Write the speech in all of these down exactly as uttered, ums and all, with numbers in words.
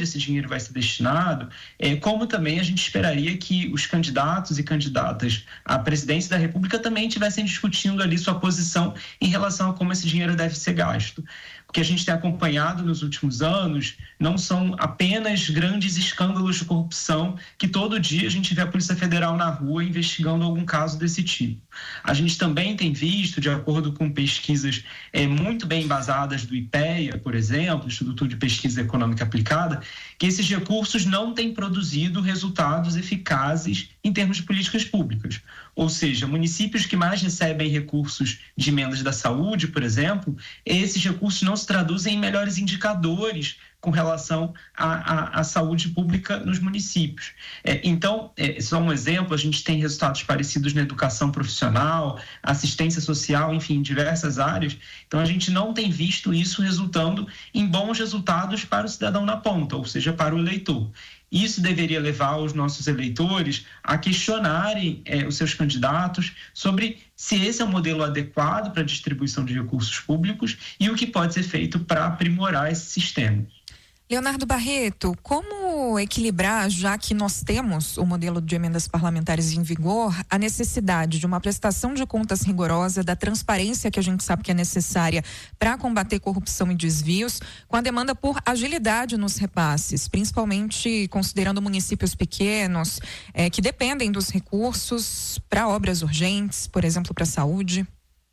onde esse dinheiro vai ser destinado, é, como também a gente esperaria que os candidatos e candidatas à presidência da República também estivessem discutindo ali sua posição em relação a como esse dinheiro deve ser gasto. O que a gente tem acompanhado nos últimos anos não são apenas grandes escândalos de corrupção que todo dia a gente vê a Polícia Federal na rua investigando algum caso desse tipo. A gente também tem visto, de acordo com pesquisas é, muito bem embasadas do IPEA, por exemplo, Instituto de Pesquisa Econômica Aplicada, que esses recursos não têm produzido resultados eficazes em termos de políticas públicas. Ou seja, municípios que mais recebem recursos de emendas da saúde, por exemplo, esses recursos não se traduzem em melhores indicadores com relação à, à, à saúde pública nos municípios. É, então, é, só um exemplo, a gente tem resultados parecidos na educação profissional, assistência social, enfim, em diversas áreas. Então, a gente não tem visto isso resultando em bons resultados para o cidadão na ponta, ou seja, para o eleitor. Isso deveria levar os nossos eleitores a questionarem é, os seus candidatos sobre se esse é o modelo adequado para a distribuição de recursos públicos e o que pode ser feito para aprimorar esse sistema. Leonardo Barreto, como equilibrar, já que nós temos o modelo de emendas parlamentares em vigor, a necessidade de uma prestação de contas rigorosa, da transparência que a gente sabe que é necessária para combater corrupção e desvios, com a demanda por agilidade nos repasses, principalmente considerando municípios pequenos eh, que dependem dos recursos para obras urgentes, por exemplo, para a saúde?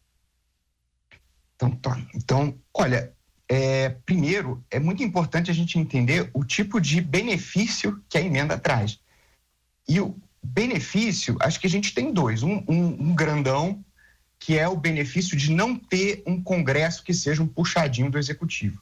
Então, tá. Então, olha... É, primeiro, é muito importante a gente entender o tipo de benefício que a emenda traz. E o benefício, acho que a gente tem dois. Um, um, um grandão, que é o benefício de não ter um Congresso que seja um puxadinho do Executivo.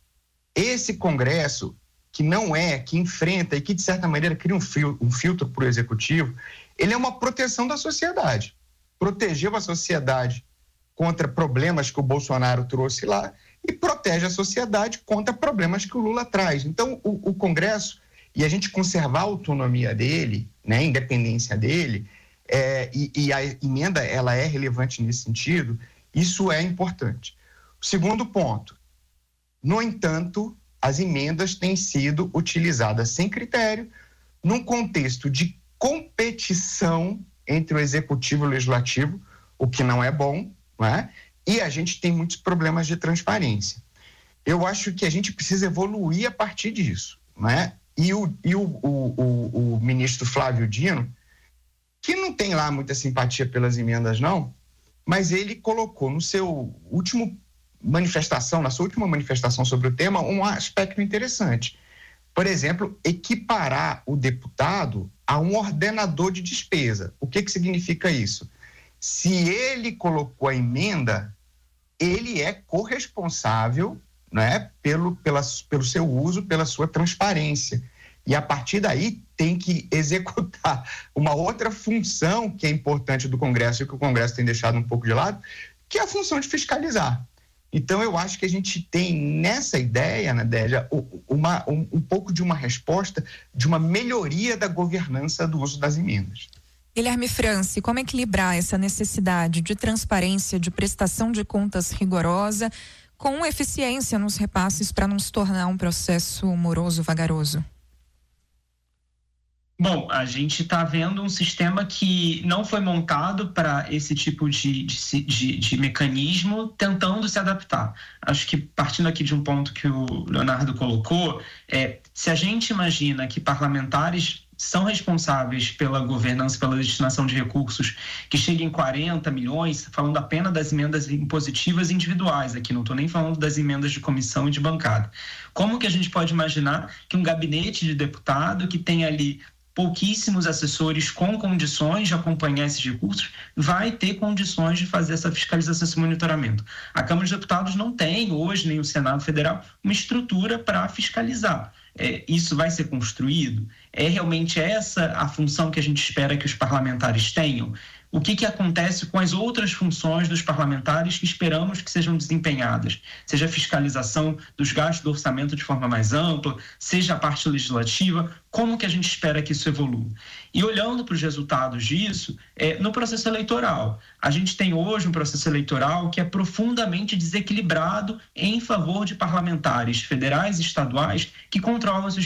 Esse Congresso, que não é, que enfrenta e que, de certa maneira, cria um, fil, um filtro para o Executivo, ele é uma proteção da sociedade. Protegeu a sociedade contra problemas que o Bolsonaro trouxe lá e protege a sociedade contra problemas que o Lula traz. Então, o, o Congresso, e a gente conservar a autonomia dele, né, a independência dele, é, e, e a emenda ela é relevante nesse sentido, isso é importante. O segundo ponto, no entanto, as emendas têm sido utilizadas sem critério, num contexto de competição entre o Executivo e o Legislativo, o que não é bom, não é? E a gente tem muitos problemas de transparência. Eu acho que a gente precisa evoluir a partir disso, né? E o, e o, o, o, o ministro Flávio Dino, que não tem lá muita simpatia pelas emendas, não, mas ele colocou no seu último manifestação, na sua última manifestação sobre o tema, um aspecto interessante. Por exemplo, equiparar o deputado a um ordenador de despesa. O que que significa isso? Se ele colocou a emenda, ele é corresponsável, né, pelo, pela, pelo seu uso, pela sua transparência. E, a partir daí, tem que executar uma outra função que é importante do Congresso e que o Congresso tem deixado um pouco de lado, que é a função de fiscalizar. Então, eu acho que a gente tem nessa ideia, Nadélia, uma, um, um pouco de uma resposta de uma melhoria da governança do uso das emendas. Guilherme Franci, como equilibrar essa necessidade de transparência, de prestação de contas rigorosa, com eficiência nos repasses para não se tornar um processo moroso, vagaroso? Bom, a gente está vendo um sistema que não foi montado para esse tipo de, de, de, de mecanismo, tentando se adaptar. Acho que, partindo aqui de um ponto que o Leonardo colocou, é, se a gente imagina que parlamentares são responsáveis pela governança, pela destinação de recursos que cheguem em quarenta milhões, falando apenas das emendas impositivas individuais aqui, não estou nem falando das emendas de comissão e de bancada. Como que a gente pode imaginar que um gabinete de deputado que tem ali pouquíssimos assessores com condições de acompanhar esses recursos, vai ter condições de fazer essa fiscalização, esse monitoramento? A Câmara dos Deputados não tem hoje, nem o Senado Federal, uma estrutura para fiscalizar. É, isso vai ser construído? É realmente essa a função que a gente espera que os parlamentares tenham? O que que acontece com as outras funções dos parlamentares que esperamos que sejam desempenhadas? Seja a fiscalização dos gastos do orçamento de forma mais ampla, seja a parte legislativa, como que a gente espera que isso evolua? E olhando para os resultados disso, é, no processo eleitoral, a gente tem hoje um processo eleitoral que é profundamente desequilibrado em favor de parlamentares federais e estaduais que controlam os